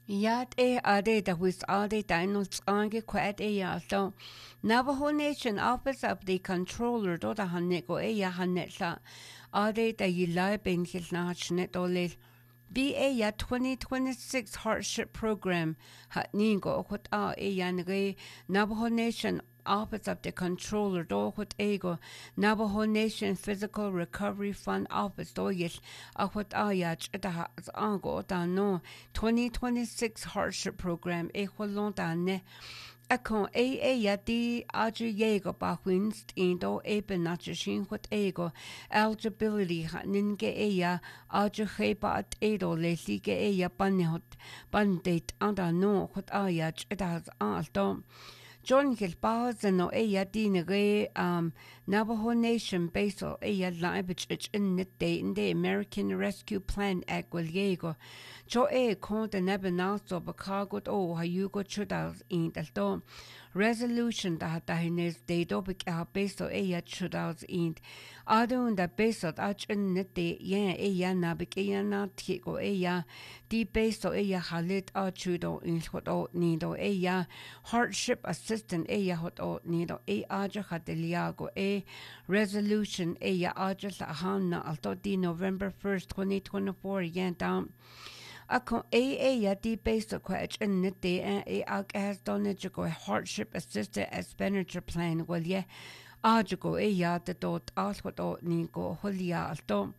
Yat ade da wis ade dinos ange quad so Navajo Nation Office of the Controller do da haneko hanetla ade da yilai ben hilnachnet ole BA 2026 Hardship Program hat ningo what nge Navajo Nation Office of the Controller do what ego Navajo Nation Physical Recovery Fund Office do yet what yach da ango da no 2026 Hardship Program holon da ne Akon yati aji yego ba winst indo eben nachshin what ego eligibility ninge aji heba at edo lesige banhot bandate anda no what ayach it has alto John Gilbaz no dine Navajo Nation Basil Laibich in the American Rescue Plan Act will yego Jo con the nebenaso bakagot hayugo chudals in the resolution that hines de dobik beso chudals in adun da beso ach in the nabik na tiko di beso halit chudo in hot nido hardship assistant hot nido aja hateliago resolution aja hanna alto di November 1st 2024 down Akon yati based quach in the has done a hardship assisted expenditure plan well ajago the dot what ni go holia alto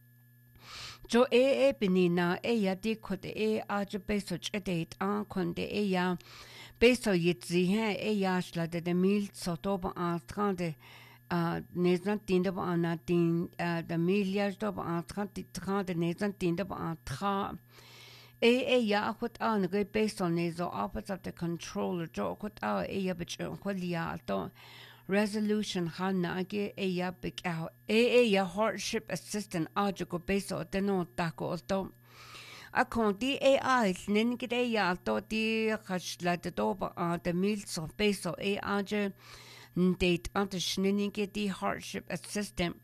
Jo benina yati could aja based date on conde beso yitzi shla de mil sotoba en trente Nezan tinde ba anatin de milliards do ba en 30 de nezan tinde ba en tra what an go based on the office of the controller jo what bich to resolution hanna age big hardship assistant go based on the no taco to Akon di nin gide to di khashla de doba the meals of based on date ante shninige di hardship assistant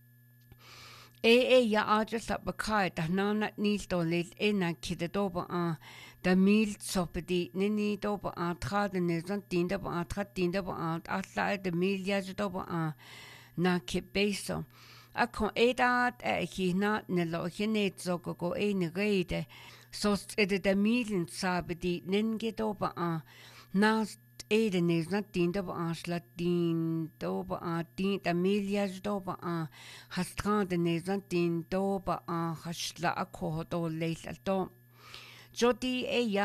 aja sa bakai da nana nil to let ena kide doba da mil sopedi nini doba tra de nezan tinda ba tra tinda ba atla de mil ya doba na ke beso akon edat hina ne lo hine zogo go ne rede so de milen sabedi nenge doba na Eden is not tinda ba din doba din Amelia's doba hastran de nezan din doba hashla akohodo leisalto. Jodi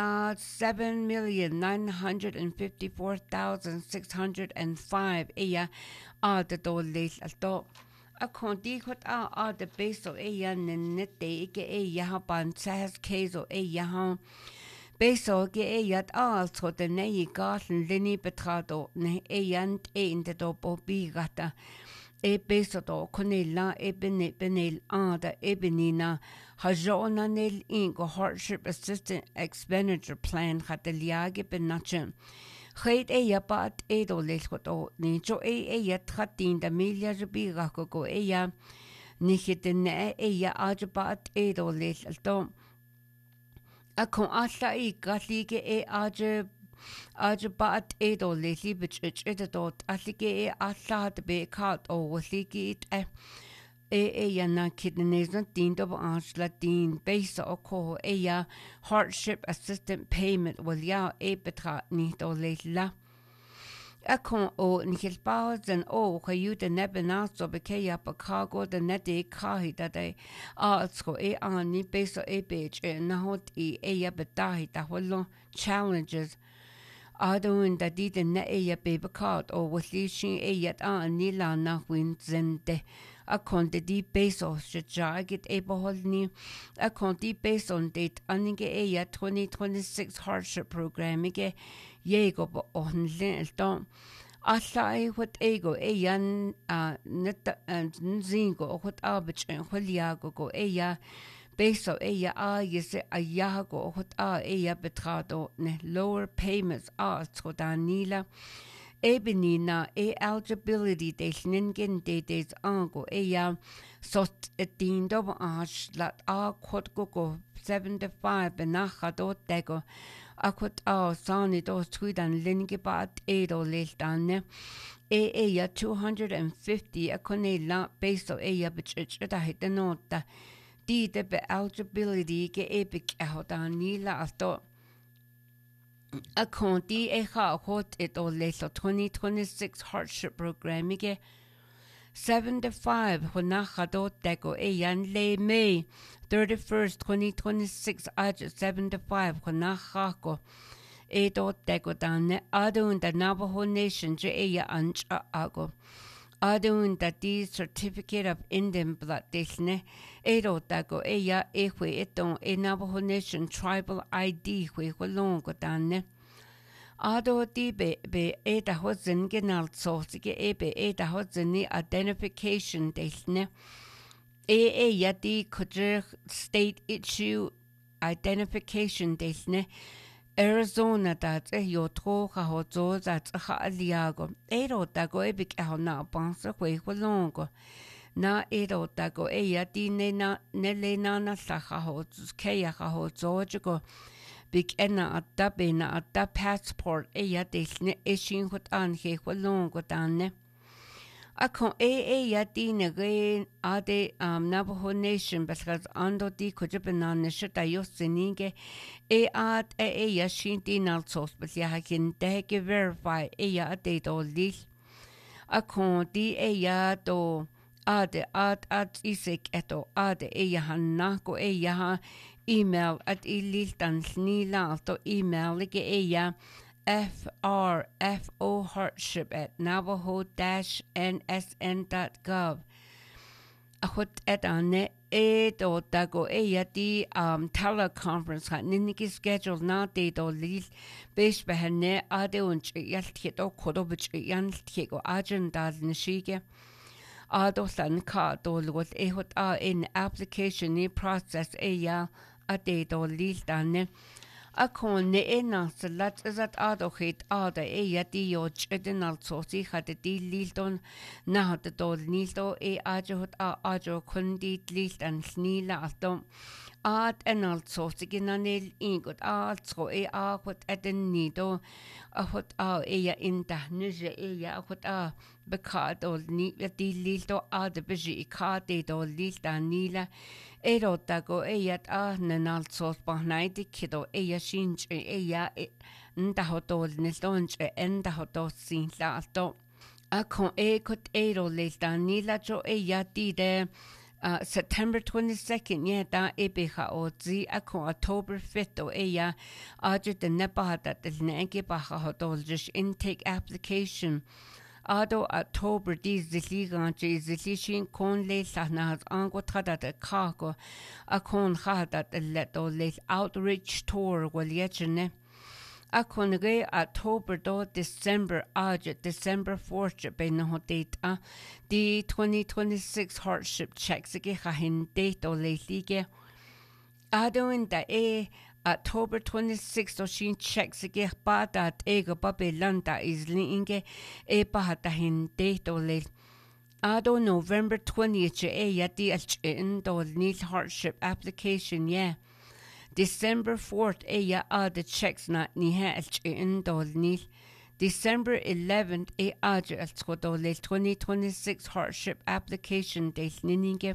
7,954,605 the do leisalto. Akon what the base of nete ban sahas kezo Beso ge also the nei garten lini betrado ne in the dobo bigata beso do conella benel ada ebenina hajona nel ingo hardship assistant expenditure plan hateliage benachem Heid bat edo lesgoto ni jo tratin de milia biga go nichite ne ajabat edo lesalto Akon alla galige aja bat edo leli bich dot allige alla de be kat o ligi yana kidneys din do ansla din base o ko hardship assistant payment will betra ni do lela Akon Nihilbaz and Kayu de Nebenaso Bekeya Pakago the Neti Kahi that they also ani beso page nahot betahi taholo challenges Adon da di de ne baby card or was leashing nila na win zende Akon de di beso shajagit eboholni Akon di beso date anige 2026 hardship program Yego bo on lento Allai what ego yan net and nzingo what arbich and holiago go beso yes yago what betrado ne lower payments to danila Ebenina eligibility des ningen des ango ya sot din dob ash lat a quod go 75 benacha do dego akut a sani do twidan linge bat edo leltane ya 250 akone la beso ya bitch da hitanota di de be eligibility ge epic ahodan nila asto a conti hot it all leso 2026 hardship programmige 75 Honachado Deco Yan Le May 31st 2026 Aj 75 Honachako Edo Deco Dane Adun the Navajo Nation Jaya Ancha Ago Adun the D certificate of Indian blood Disne Edo Deco Eya Ewe Eton a Navajo Nation tribal ID Hwe Holongo Dane Ado di be eta hozen genal sorsige ebe eta hozen identification desne ya di kujer state issue identification desne Arizona dat yo tro ha hozo dat ha aliago ero dago ebe ka na pansa hwe holongo na ero dago ya di ne na nele na sa ha hozo ke ha hozo go Big enna at da bena at da passport ya desne ishin hot an he holongo danne. Akon ya dine ge ade Navajo Nation because ando di kujibena nishita yosinige ad ya shin dinal sos but ya hakin dege verify ya ade do lis. Akon di ya do ad isik eto ad ya hanako ya email at ililtan snila to email like ella frfo hardship at navajo-nsn.gov ahot et ane do dago di teleconference ha niniki schedule na de do lil besh behne ade unch yalt do kodobich yalt go agenda nishige Adosan ka do lot ehot in application ni process a de do lildane a kon ne ena salat azat adochit ada di yo chedinal sosi had di lildon na hat do nildo ajot ajo kundi lildan snila atom ad enal sosi ginanel ingot altro akot eden nido a hot inta nije hot bekado ni di lildo ad beji ikade do lildan nila Ero dago nanal sos bahnaidi kido shinch ndahoto nildonch ndahoto sin la alto. Akon kot ero lildan nila jo di de September 22nd da ebeha ozi akon October 5th o aja de nebahata del nege baha hodoljish intake application. Ado October di ziliganche zilishin kon le sahnaz ango tada de kako a kon khada de leto le outreach tour waliechne a kon ge October do December December 4th be no date di 2026 hardship checks ge khahin date o le lige ado in da October 26th o shin checks ge badat ego babelanda is linge bahata hin date o le ado November 20th di in do nil hardship application December 4th the checks na ni ha in do nil December 11th aja al le 2026 hardship application date ninge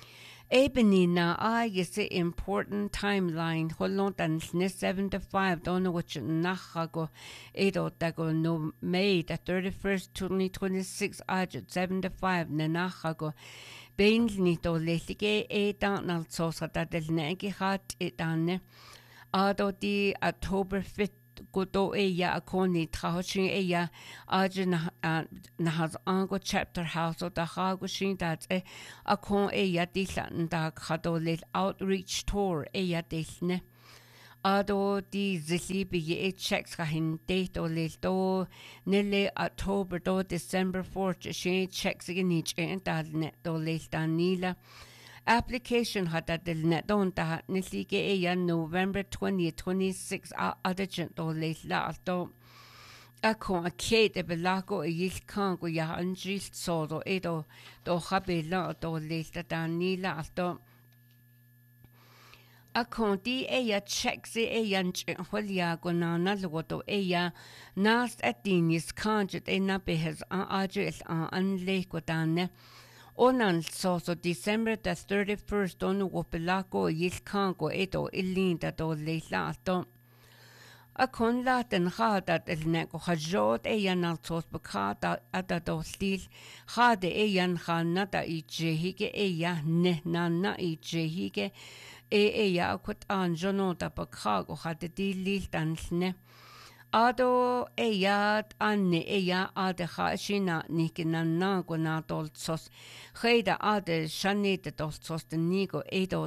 Ebenina is the important timeline. Holondan ne 75 don't know what nachago edo dago no May the 31st 2026 ajut 75 nachago Bains nito lelige dan sosa da del negi hat etane ado di October 5th Godo akoni trahoshin ajin nahaz ango chapter house o da hagoshin dat akon dilan da khado le outreach tour desne ado di zilibi checks kahin date o le do nele October do December 4th she checks again each and net do le danila Application hata del neton ta nisike November 20th 26 adjent do le la to Ako a Kate belago e yilkan go ya anjil sodo edo do habela do lesta danila alto. Ako di eya checks eya nchwalya go na nalgoto eya nast atinis kanjet e nabehes an ajil an anle go dane. Onan so December the 31st on wopelako yilkan go edo ilinda do leila alto. A kon laten gaat el neko hajot eyan al tos bekata atado stil gade eyan ganata I jehige eya ne nana I jehige eya akut an jonota bekago hade di lil dansne Ado eyat anne eya ade khashina nikinanna gona doltsos kheda ade shanete doltsos de nigo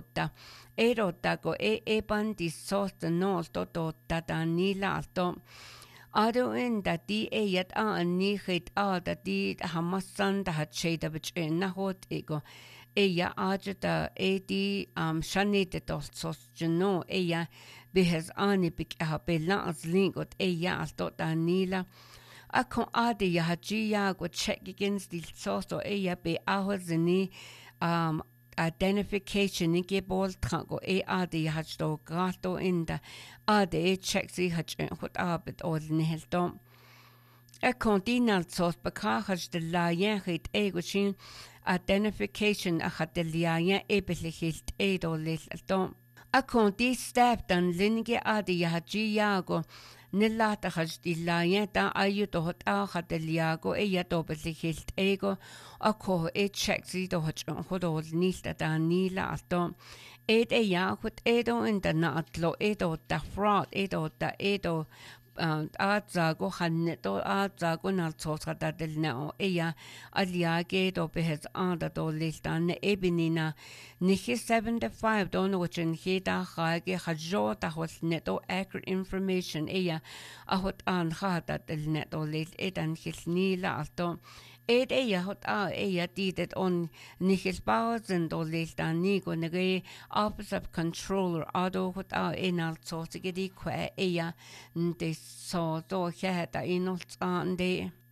edota go bandi sos de nol toto tatanila alto Ado in da di eyat ni khit ada di hamasan da hatsheda bechena hot ego eya ajata edi shanete doltsos jeno eya Bihes ani bik bela as lingot eya alto danila. Akon ade ya hajiya go check against the sosto eya be ahozini identification ni gebol trango ade ya hajdo gato inda ade check si haj hot abet ol nihelto. Akon dinal sos bakahaj de la yahit ego shin identification achat de liaya ebelihilt edo lilto. Akon di step dan linge adi yahajiyago nilata hajdilayeta ayuto hot ahadeliago eyato besihilt ego ako checksi do hodol nilta dan nila ato eyahut edo in the natlo edo da fraud edo da edo azago hanneto azago naltosata del neo eya aliage do behes anda do listan ebinina nihi 75 don wachin hida khage hajota hos neto accurate information eya ahot an khata del neto lit edan hisnila alto eya hot eya didet on nihil bausen do listan nigo nege office of controller ado hot enal sosigedi kwa eya nde so do heta inolts ande